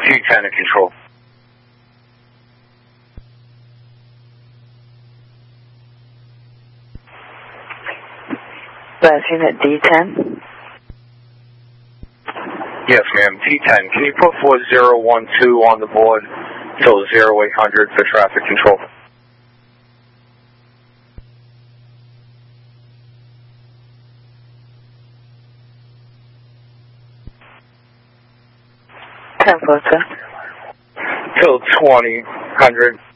T10 in control. Last unit, D10. Yes, ma'am. T10. Can you put 4012 on the board till 0800 for traffic control? Tempo, sir. Till 2000.